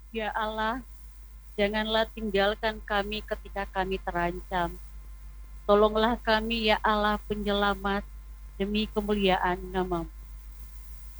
Ya Allah, janganlah tinggalkan kami ketika kami terancam. Tolonglah kami ya Allah penyelamat demi kemuliaan namamu.